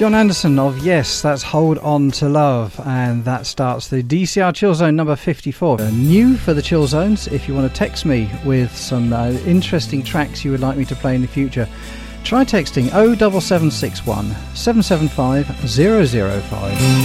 John Anderson of Yes, that's Hold On to Love, and that starts the DCR Chill Zone number 54. New for the Chill Zones, if you want to text me with some interesting tracks you would like me to play in the future, try texting 07761 775 005.